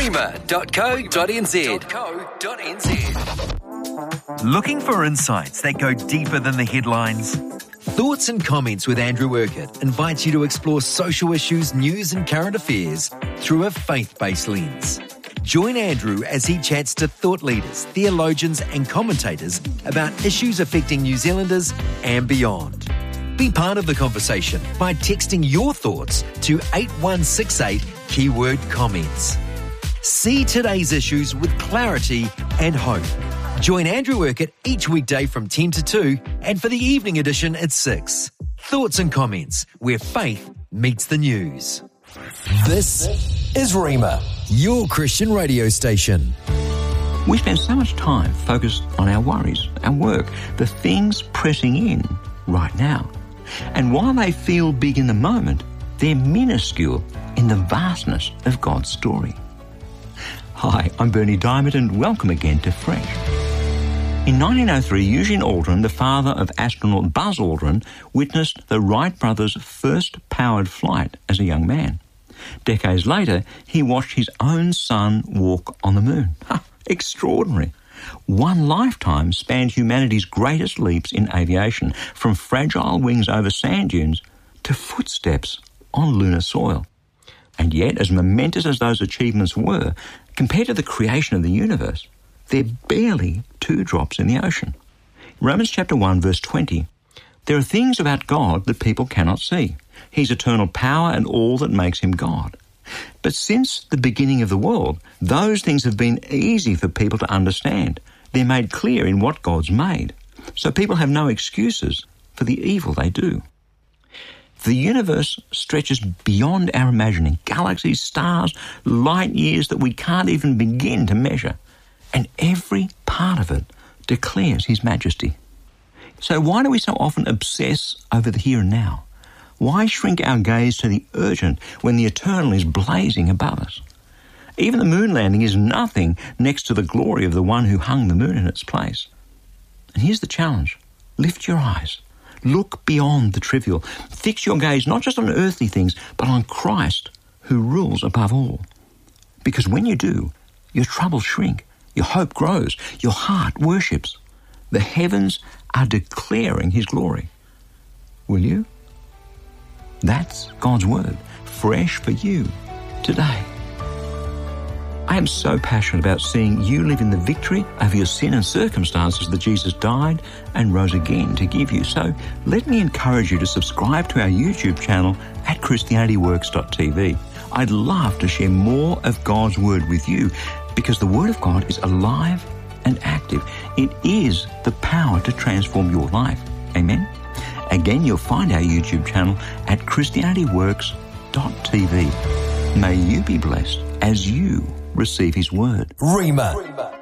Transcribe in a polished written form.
Rima.co.nz. Looking for insights that go deeper than the headlines? Thoughts and Comments with Andrew Urquhart invites you to explore social issues, news and current affairs through a faith-based lens. Join Andrew as he chats to thought leaders, theologians and commentators about issues affecting New Zealanders and beyond. Be part of the conversation by texting your thoughts to 8168 keyword comments. See today's issues with clarity and hope. Join Andrew Urquhart each weekday from 10 to 2 and for the evening edition at 6. Thoughts and Comments, where faith meets the news. This is Rima, your Christian radio station. We spend so much time focused on our worries, our work, the things pressing in right now. And while they feel big in the moment, they're minuscule in the vastness of God's story. Hi, I'm Bernie Diamond and welcome again to Fresh. In 1903, Eugene Aldrin, the father of astronaut Buzz Aldrin, witnessed the Wright brothers' first powered flight as a young man. Decades later, he watched his own son walk on the moon. Extraordinary. One lifetime spanned humanity's greatest leaps in aviation, from fragile wings over sand dunes to footsteps on lunar soil. And yet, as momentous as those achievements were, compared to the creation of the universe, they're barely 2 drops in the ocean. Romans chapter 1, verse 20. There are things about God that people cannot see. His eternal power and all that makes him God. But since the beginning of the world, those things have been easy for people to understand. They're made clear in what God's made. So people have no excuses for the evil they do. The universe stretches beyond our imagining. Galaxies, stars, light years that we can't even begin to measure. And every part of it declares his majesty. So why do we so often obsess over the here and now? Why shrink our gaze to the urgent when the eternal is blazing above us? Even the moon landing is nothing next to the glory of the one who hung the moon in its place. And here's the challenge. Lift your eyes. Look beyond the trivial. Fix your gaze not just on earthly things, but on Christ, who rules above all. Because when you do, your troubles shrink, your hope grows, your heart worships. The heavens are declaring his glory. Will you? That's God's word, fresh for you today. I am so passionate about seeing you live in the victory over your sin and circumstances that Jesus died and rose again to give you. So let me encourage you to subscribe to our YouTube channel at ChristianityWorks.tv. I'd love to share more of God's word with you because the word of God is alive and active. It is the power to transform your life. Amen? Again, you'll find our YouTube channel at ChristianityWorks.tv. May you be blessed as you receive his word. Rima.